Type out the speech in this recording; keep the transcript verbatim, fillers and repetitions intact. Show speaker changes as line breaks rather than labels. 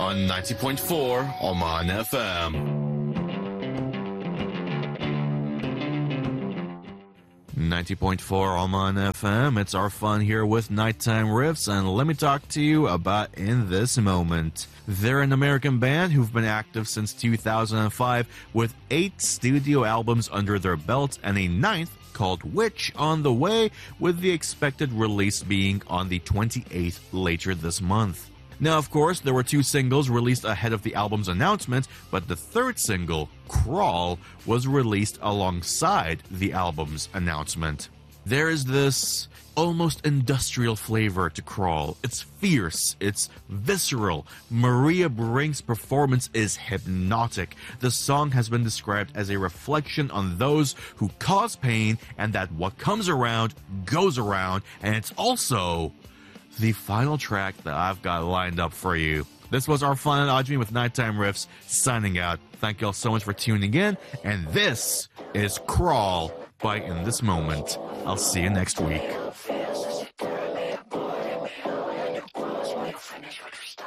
on ninety point four Oman F M. ninety point four Oman F M. It's our fun here with Nighttime Riffs, and let me talk to you about In This Moment. They're an American band who've been active since two thousand five with eight studio albums under their belt and a ninth called Witch on the way, with the expected release being on the twenty-eighth later this month. Now, of course, there were two singles released ahead of the album's announcement, but the third single, Crawl, was released alongside the album's announcement. There is this almost industrial flavor to Crawl. It's fierce, it's visceral. Maria Brink's performance is hypnotic. The song has been described as a reflection on those who cause pain, and that what comes around goes around, and it's also the final track that I've got lined up for you. This was our fun at Ajmi with Nighttime Riffs, signing out. Thank you all so much for tuning in, and this is Crawl by In This Moment. I'll see you next week.